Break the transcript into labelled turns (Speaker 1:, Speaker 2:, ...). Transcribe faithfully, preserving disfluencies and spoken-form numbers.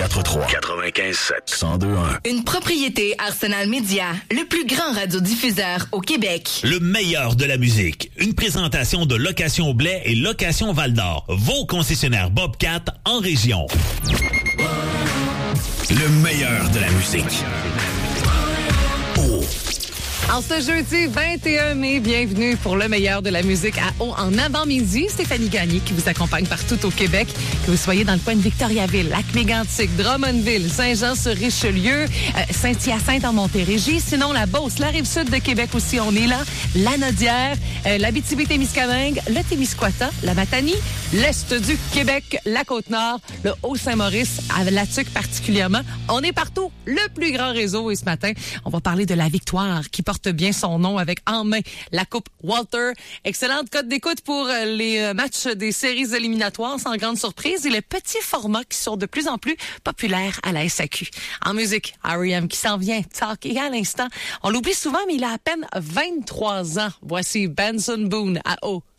Speaker 1: quatre-vingt-trois quatre-vingt-quinze sept cent deux un.
Speaker 2: Une propriété Arsenal Média, le plus grand radiodiffuseur au Québec.
Speaker 3: Le meilleur de la musique. Une présentation de Location Blais et Location Val-d'Or. Vos concessionnaires Bobcat en région.
Speaker 1: Le meilleur de la musique. Oh.
Speaker 4: En ce jeudi vingt et un mai, bienvenue pour le meilleur de la musique à Haut en avant-midi. Stéphanie Gagné qui vous accompagne partout au Québec. Que vous soyez dans le coin de Victoriaville, Lac-Mégantic, Drummondville, Saint-Jean-sur-Richelieu, euh, Saint-Hyacinthe en Montérégie. Sinon, la Beauce, la Rive-Sud de Québec aussi, on est là. La Nodière, euh, l'Abitibi-Témiscamingue, le Témiscouata, la Matanie, l'Est du Québec, la Côte-Nord, le Haut-Saint-Maurice, à la Tuque particulièrement. On est partout, le plus grand réseau. Et ce matin, on va parler de la victoire qui porte bien son nom avec en main la Coupe Walter. Excellente cote d'écoute pour les matchs des séries éliminatoires, sans grande surprise, et le petit format qui sont de plus en plus populaires à la S A Q. En musique, R E M qui s'en vient, Talk, et à l'instant, on l'oublie souvent, mais il a à peine vingt-trois ans. Voici Benson Boone à Haut.